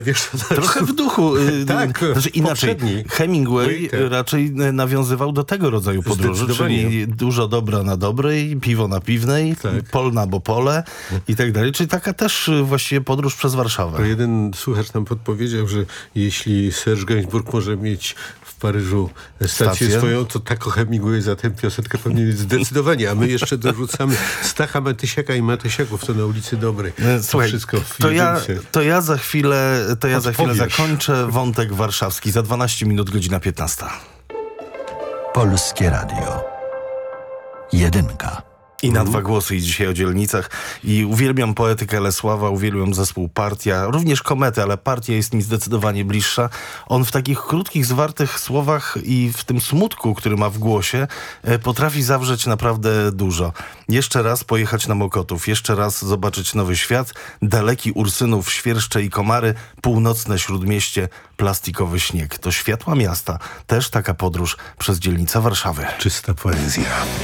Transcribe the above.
Wiesz, Trochę w duchu. Tak, znaczy inaczej. poprzedni. Hemingway Waiter. raczej nawiązywał do tego rodzaju podróży, Zdecydowanie. czyli dużo dobra na dobrej, piwo na piwnej, Tak. polna bo pole i tak dalej. Czyli taka też właściwie podróż przez To Warszawę. jeden słuchacz nam podpowiedział, że jeśli Serge Gainsbourg może mieć w Paryżu stację Stację? swoją, to tak o Hemingway za tę piosenkę powinien mieć zdecydowanie. A my jeszcze dorzucamy Stacha Matysiaka i Matysiaków, to na ulicy Dobrej. Słuchaj, wszystko w to jedynce. ja za chwilę Odpowiesz. zakończę wątek warszawski. Za 12 minut, godzina 15. Polskie Radio. Jedynka. I na dwa głosy i dzisiaj o dzielnicach. I uwielbiam poetykę Lesława, uwielbiam zespół Partia, również Komety, ale Partia jest mi zdecydowanie bliższa. On w takich krótkich, zwartych słowach i w tym smutku, który ma w głosie, potrafi zawrzeć naprawdę dużo. Jeszcze raz pojechać na Mokotów, jeszcze raz zobaczyć nowy świat, daleki Ursynów, świerszcze i komary, północne Śródmieście, plastikowy śnieg. To światła miasta. Też taka podróż przez dzielnicę Warszawy. Czysta poezja.